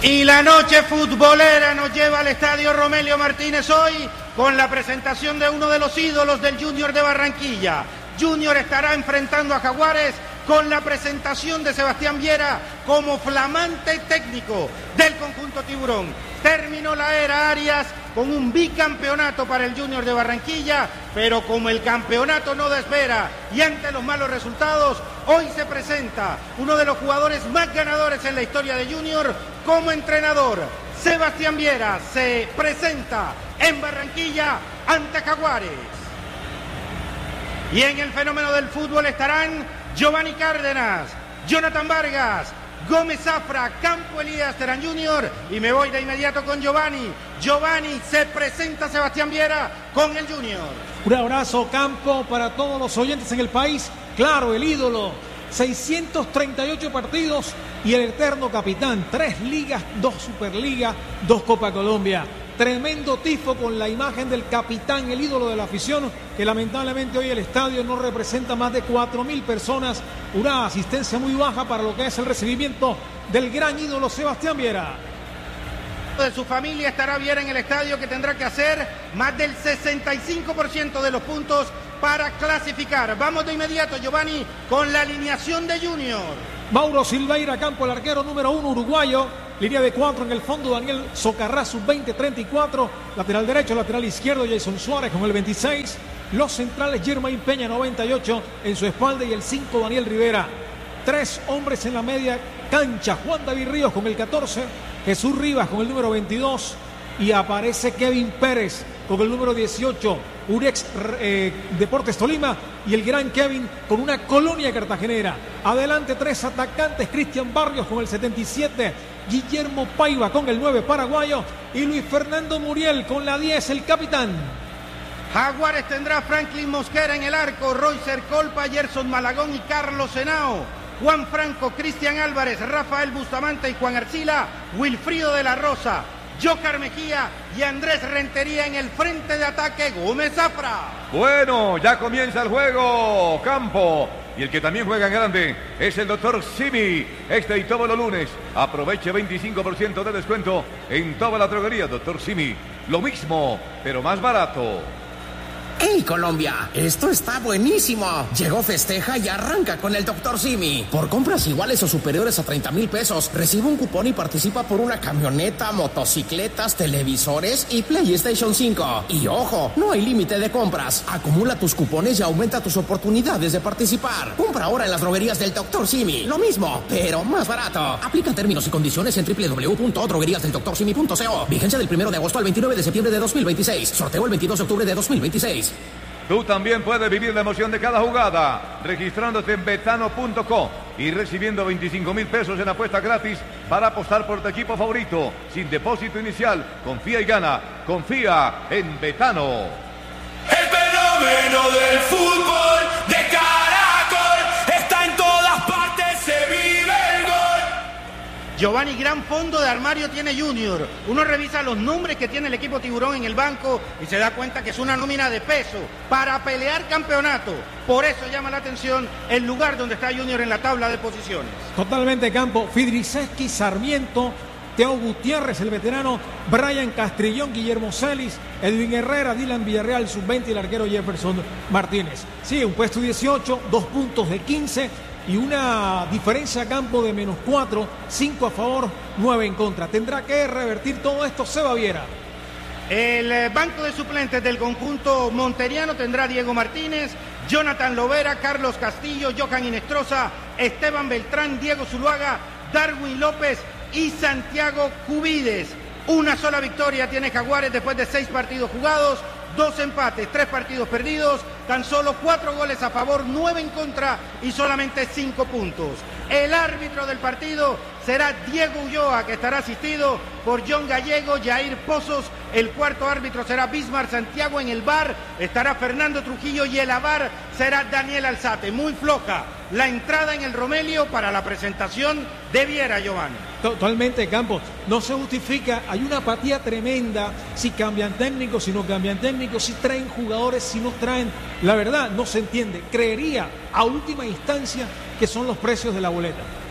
Y la noche futbolera nos lleva al estadio Romelio Martínez hoy con la presentación de uno de los ídolos del Junior de Barranquilla. Junior estará enfrentando a Jaguares con la presentación de Sebastián Viera como flamante técnico del conjunto tiburón. Terminó la era Arias con un bicampeonato para el Junior de Barranquilla, pero como el campeonato no desespera y ante los malos resultados, hoy se presenta uno de los jugadores más ganadores en la historia de Junior como entrenador. Sebastián Viera se presenta en Barranquilla ante Jaguares. Y en el fenómeno del fútbol estarán Giovanni Cárdenas, Jonathan Vargas, Gómez Zafra, Campo Elías Terán Jr. y me voy de inmediato con Giovanni. Giovanni, se presenta Sebastián Viera con el Junior. Un abrazo, Campo, para todos los oyentes en el país. Claro, el ídolo, 638 partidos y el eterno capitán. 3 ligas, 2 Superligas, 2 Copa Colombia. Tremendo tifo con la imagen del capitán, el ídolo de la afición, que lamentablemente hoy el estadio no representa más de 4.000 personas. Una asistencia muy baja para lo que es el recibimiento del gran ídolo Sebastián Viera. De su familia estará Viera en el estadio, que tendrá que hacer más del 65% de los puntos para clasificar. Vamos de inmediato, Giovanni, con la alineación de Junior. Mauro Silveira, Campo, el arquero número 1 uruguayo. Línea de 4 en el fondo, Daniel Socarrá, sub-20-34. Lateral derecho, lateral izquierdo, Jason Suárez con el 26. Los centrales, Germain Peña, 98 en su espalda y el 5, Daniel Rivera. 3 hombres en la media cancha, Juan David Ríos con el 14, Jesús Rivas con el número 22 y aparece Kevin Pérez con el número 18, Urex Deportes Tolima, y el gran Kevin con una colonia cartagenera. Adelante 3 atacantes, Cristian Barrios con el 77, Guillermo Paiva con el 9 paraguayo y Luis Fernando Muriel con la 10, el capitán. Jaguares tendrá Franklin Mosquera en el arco, Roycer Colpa, Gerson Malagón y Carlos Henao. Juan Franco, Cristian Álvarez, Rafael Bustamante y Juan Arcila, Wilfrido de la Rosa, Jocar Mejía y Andrés Rentería en el frente de ataque, Gómez Zafra. Bueno, ya comienza el juego, Campo. Y el que también juega en grande es el doctor Simi. Este y todos los lunes. Aproveche 25% de descuento en toda la droguería, doctor Simi. Lo mismo, pero más barato. ¡Hey, Colombia! Esto está buenísimo. Llegó Festeja y arranca con el Dr. Simi. Por compras iguales o superiores a 30,000 pesos, recibe un cupón y participa por una camioneta, motocicletas, televisores y PlayStation 5. Y ojo, no hay límite de compras. Acumula tus cupones y aumenta tus oportunidades de participar. Compra ahora en las droguerías del Dr. Simi. Lo mismo, pero más barato. Aplica términos y condiciones en www.drogueríasdeldoctorsimi.co. Vigencia del 1 de agosto al 29 de septiembre de 2026. Sorteo el 22 de octubre de 2026. Tú también puedes vivir la emoción de cada jugada registrándote en betano.co y recibiendo 25,000 pesos en apuesta gratis para apostar por tu equipo favorito sin depósito inicial. Confía y gana. Confía en Betano. El fenómeno del fútbol de Caracol está en todas partes, se vive el gol. Giovanni, gran fondo de armario tiene Junior. Uno revisa los nombres que tiene el equipo tiburón en el banco y se da cuenta que es una nómina de peso para pelear campeonato. Por eso llama la atención el lugar donde está Junior en la tabla de posiciones. Totalmente, Campo. Fidriceski, Sarmiento, Teo Gutiérrez, el veterano, Brian Castrillón, Guillermo Celis, Edwin Herrera, Dylan Villarreal, sub-20 y el arquero Jefferson Martínez. Sí, un puesto 18, 2 puntos de 15 y una diferencia a campo de -4, 5 a favor, 9 en contra. Tendrá que revertir todo esto Seba Viera. El banco de suplentes del conjunto monteriano tendrá Diego Martínez, Jonathan Lovera, Carlos Castillo, Johan Inestrosa, Esteban Beltrán, Diego Zuluaga, Darwin López y Santiago Cubides. Una sola victoria tiene Jaguares después de 6 partidos jugados, 2 empates, 3 partidos perdidos, tan solo 4 goles a favor, 9 en contra y solamente 5 puntos. El árbitro del partido será Diego Ulloa, que estará asistido por John Gallego, Jair Pozos. El cuarto árbitro será Bismar Santiago. En el VAR estará Fernando Trujillo y el AVAR será Daniel Alzate. Muy floja la entrada en el Romelio para la presentación de Viera, Giovanni. Totalmente, Campos. No se justifica. Hay una apatía tremenda si cambian técnicos, si no cambian técnicos, si traen jugadores, si no traen. La verdad, no se entiende. Creería a última instancia que son los precios de la boleta.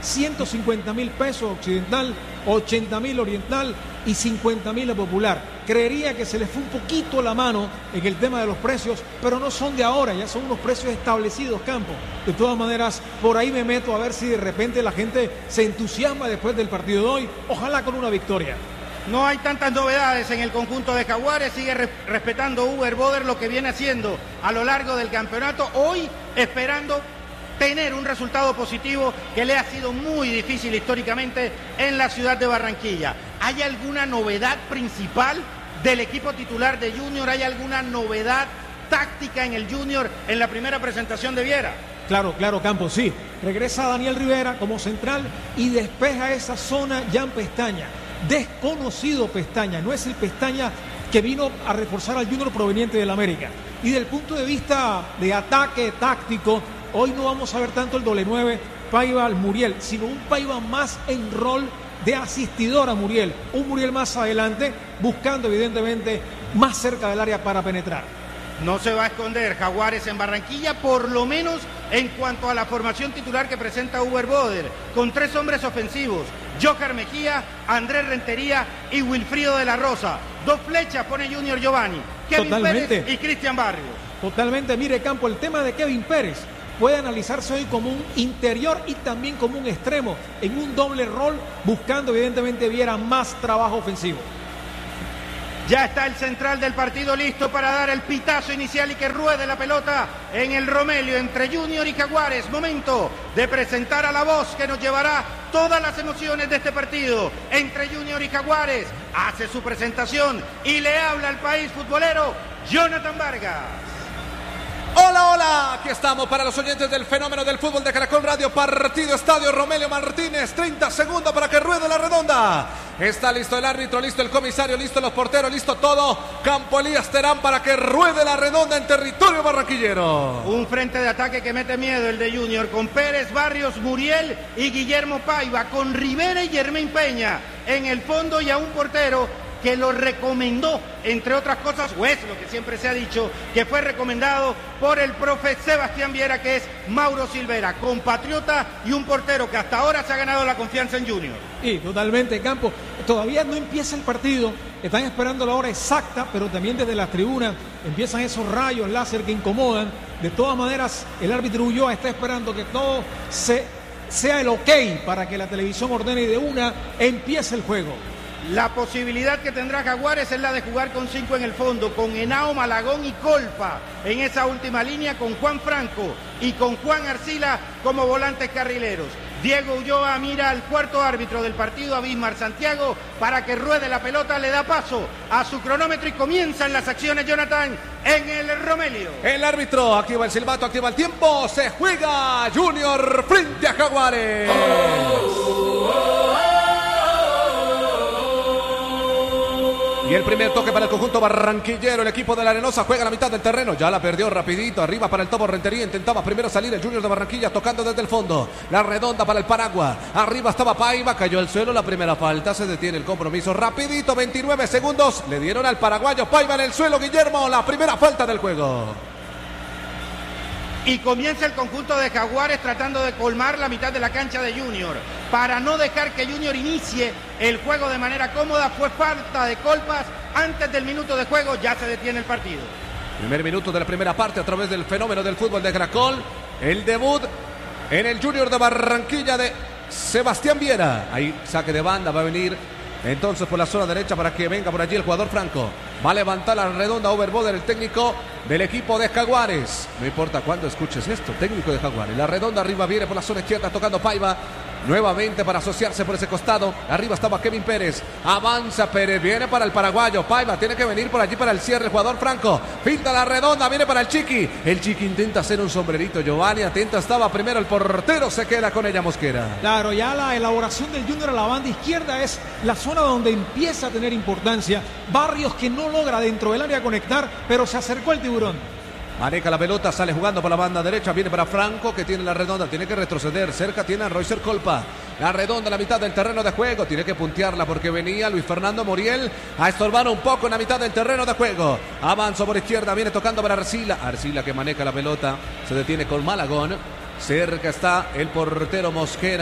150.000 pesos Occidental, 80.000 Oriental y 50.000 Popular. Creería que se les fue un poquito la mano en el tema de los precios, pero no son de ahora, ya son unos precios establecidos, Campo. De todas maneras, por ahí me meto a ver si de repente la gente se entusiasma después del partido de hoy, ojalá con una victoria. No hay tantas novedades en el conjunto de Jaguares, sigue respetando Uber Boder lo que viene haciendo a lo largo del campeonato, hoy esperando tener un resultado positivo que le ha sido muy difícil históricamente en la ciudad de Barranquilla. ¿Hay alguna novedad principal del equipo titular de Junior? ¿Hay alguna novedad táctica en el Junior en la primera presentación de Viera? Claro, Campos, sí. Regresa Daniel Rivera como central y despeja esa zona Jan Pestaña. Desconocido Pestaña, no es el Pestaña que vino a reforzar al Junior proveniente del América. Y del punto de vista de ataque táctico, hoy no vamos a ver tanto el doble 9 Paiva al Muriel, sino un Paiva más en rol de asistidor a Muriel. Un Muriel más adelante, buscando evidentemente más cerca del área para penetrar. No se va a esconder Jaguares en Barranquilla, por lo menos en cuanto a la formación titular que presenta Uber Boder, con 3 hombres ofensivos, Joker Mejía, Andrés Rentería y Wilfrido de la Rosa. 2 flechas pone Junior Giovanni, Kevin Pérez y Cristian Barrios. Totalmente, mire Campo, el tema de Kevin Pérez puede analizarse hoy como un interior y también como un extremo, en un doble rol, buscando evidentemente Viera más trabajo ofensivo. Ya está el central del partido listo para dar el pitazo inicial y que ruede la pelota en el Romelio entre Junior y Jaguares. Momento de presentar a la voz que nos llevará todas las emociones de este partido entre Junior y Jaguares. Hace su presentación y le habla al país futbolero Jonathan Vargas. Hola, hola, aquí estamos para los oyentes del fenómeno del fútbol de Caracol Radio, partido Estadio Romelio Martínez, 30 segundos para que ruede la redonda. Está listo el árbitro, listo el comisario, listo los porteros, listo todo. Campo Elías Terán para que ruede la redonda en territorio barranquillero. Un frente de ataque que mete miedo el de Junior, con Pérez, Barrios, Muriel y Guillermo Paiva, con Rivera y Germán Peña en el fondo y a un portero que lo recomendó, entre otras cosas, o es lo que siempre se ha dicho, que fue recomendado por el profe Sebastián Viera, que es Mauro Silvera, compatriota y un portero que hasta ahora se ha ganado la confianza en Junior. Sí, totalmente, Campo. Todavía no empieza el partido, están esperando la hora exacta, pero también desde las tribunas empiezan esos rayos láser que incomodan. De todas maneras, el árbitro Ulloa está esperando que todo sea el ok para que la televisión ordene y de una empiece el juego. La posibilidad que tendrá Jaguares es la de jugar con 5 en el fondo, con Henao, Malagón y Colpa en esa última línea, con Juan Franco y con Juan Arcila como volantes carrileros. Diego Ulloa mira al cuarto árbitro del partido, a Bismar Santiago, para que ruede la pelota, le da paso a su cronómetro y comienzan las acciones, Jonathan, en el Romelio. El árbitro activa el silbato, activa el tiempo, se juega Junior frente a Jaguares. Y el primer toque para el conjunto barranquillero, el equipo de la Arenosa juega a la mitad del terreno, ya la perdió rapidito, arriba para el Tobo Rentería, intentaba primero salir el Junior de Barranquilla tocando desde el fondo, la redonda para el Paragua, arriba estaba Paiva, cayó al suelo, la primera falta, se detiene el compromiso, rapidito, 29 segundos, le dieron al paraguayo, Paiva en el suelo, Guillermo, la primera falta del juego. Y comienza el conjunto de Jaguares tratando de colmar la mitad de la cancha de Junior. Para no dejar que Junior inicie el juego de manera cómoda, fue falta de Colpas. Antes del minuto de juego ya se detiene el partido. Primer minuto de la primera parte a través del fenómeno del fútbol de Caracol. El debut en el Junior de Barranquilla de Sebastián Viera. Ahí saque de banda, va a venir entonces por la zona derecha para que venga por allí el jugador Franco. Va a levantar la redonda Overboder, el técnico del equipo de Jaguares. No importa cuándo escuches esto, técnico de Jaguares. La redonda arriba viene por la zona izquierda tocando Paiva. Nuevamente para asociarse por ese costado. Arriba estaba Kevin Pérez. Avanza Pérez. Viene para el paraguayo. Paiva tiene que venir por allí para el cierre. El jugador Franco. Pinta la redonda. Viene para el Chiqui. El Chiqui intenta hacer un sombrerito. Giovanni atento estaba primero el portero. Se queda con ella Mosquera. Claro, ya la elaboración del Junior a la banda izquierda es la zona donde empieza a tener importancia. Barrios que no logra dentro del área conectar, pero se acercó el tiburón. Maneja la pelota, sale jugando por la banda derecha, viene para Franco que tiene la redonda, tiene que retroceder, cerca tiene a Roycer Colpa, la redonda a la mitad del terreno de juego, tiene que puntearla porque venía Luis Fernando Muriel a estorbar un poco en la mitad del terreno de juego, avanza por izquierda, viene tocando para Arcila que maneja la pelota, se detiene con Malagón, cerca está el portero Mosquera,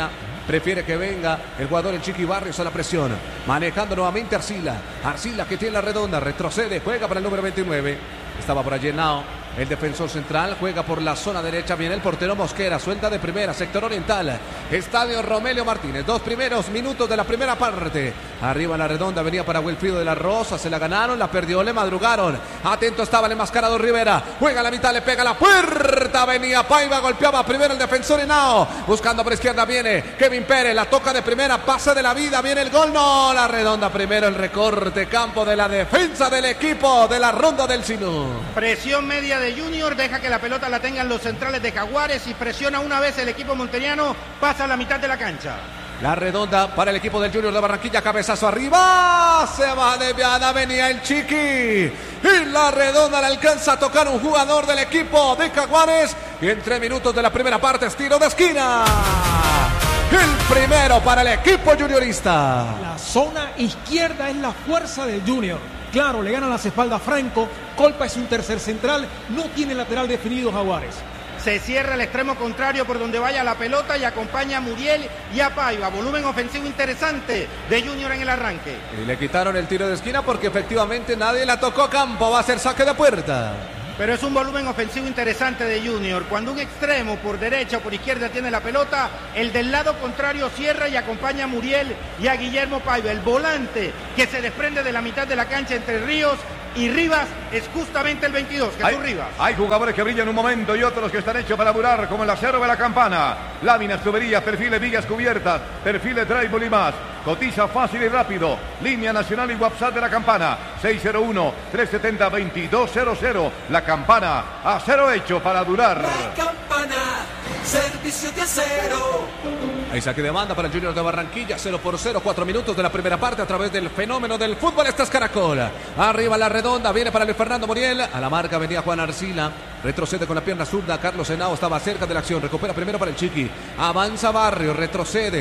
prefiere que venga el jugador el Chiqui Barrios a la presión, manejando nuevamente Arcila que tiene la redonda, retrocede, juega para el número 29, estaba por allí Henao, el defensor central, juega por la zona derecha, viene el portero Mosquera, suelta de primera, sector oriental, Estadio Romelio Martínez, 2 primeros minutos de la primera parte, arriba en la redonda, venía para Wilfrido de la Rosa, se la ganaron, la perdió, le madrugaron, atento estaba el enmascarado Rivera, juega a la mitad, le pega a la puerta, venía Paiva, golpeaba primero el defensor Henao, buscando por izquierda viene Kevin Pérez, la toca de primera, pase de la vida, viene el gol, no, la redonda primero, el recorte, campo de la defensa del equipo de la Ronda del Sinú. Presión media de Junior, deja que la pelota la tengan los centrales de Jaguares y presiona una vez el equipo monteriano, pasa a la mitad de la cancha. La redonda para el equipo del Junior de Barranquilla, cabezazo arriba, se va desviada, venía el Chiqui y la redonda le alcanza a tocar un jugador del equipo de Jaguares y en 3 minutos de la primera parte es tiro de esquina. El primero para el equipo juniorista. La zona izquierda es la fuerza del Junior. Claro, le ganan las espaldas Franco, Colpa es un tercer central, no tiene lateral definido Jaguares. Se cierra el extremo contrario por donde vaya la pelota y acompaña a Muriel y a Paiva. Volumen ofensivo interesante de Junior en el arranque. Y le quitaron el tiro de esquina porque efectivamente nadie la tocó a campo, va a ser saque de puerta. Pero es un volumen ofensivo interesante de Junior. Cuando un extremo por derecha o por izquierda tiene la pelota, el del lado contrario cierra y acompaña a Muriel y a Guillermo Paiva. El volante que se desprende de la mitad de la cancha entre Ríos y Rivas es justamente el 22, Jesús Rivas. Hay jugadores que brillan un momento y otros que están hechos para durar, como el acero de la campana. Láminas, tuberías, perfiles, vigas cubiertas, perfiles, drywall y más. Cotiza fácil y rápido. Línea nacional y WhatsApp de la campana. 601-370-2200. La campana, acero hecho para durar. La campana, servicio de acero. Hay saque de banda para el Junior de Barranquilla, 0-0, 4 minutos de la primera parte a través del fenómeno del fútbol. Esta es Caracol. Arriba la redonda, viene para Luis Fernando Muriel. A la marca venía Juan Arcila. Retrocede con la pierna zurda. Carlos Henao estaba cerca de la acción. Recupera primero para el Chiqui. Avanza Barrio, retrocede.